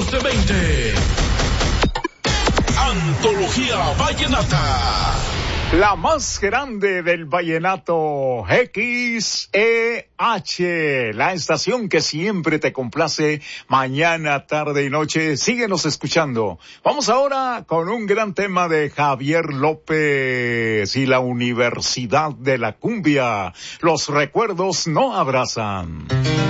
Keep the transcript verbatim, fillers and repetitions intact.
catorce veinte. Antología Vallenata. La más grande del vallenato, X E H, la estación que siempre te complace mañana, tarde y noche. Síguenos escuchando. Vamos ahora con un gran tema de Javier López y la Universidad de la Cumbia. Los recuerdos no abrazan.